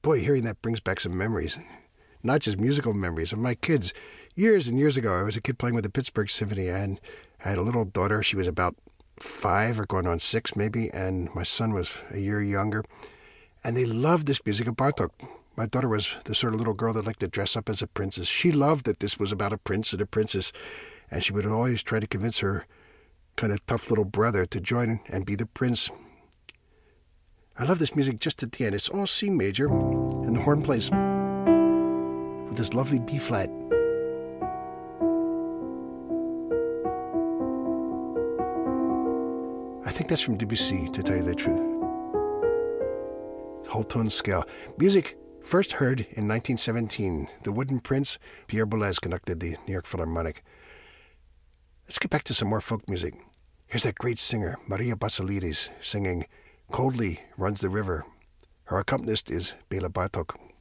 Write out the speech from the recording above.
boy, hearing that brings back some memories. Not just musical memories of my kids. Years and years ago, I was a kid playing with the Pittsburgh Symphony, and I had a little daughter. She was about 5 or going on 6 maybe, and my son was a year younger. And they loved this music of Bartók. My daughter was the sort of little girl that liked to dress up as a princess. She loved that this was about a prince and a princess, and she would always try to convince her kind of tough little brother to join and be the prince. I love this music just at the end. It's all C major, and the horn plays with this lovely B flat. I think that's from Debussy, to tell you the truth. Whole tone scale. Music first heard in 1917. The Wooden Prince, Pierre Boulez conducted the New York Philharmonic. Let's get back to some more folk music. Here's that great singer, Maria Basilidis, singing Coldly Runs the River. Her accompanist is Béla Bartók.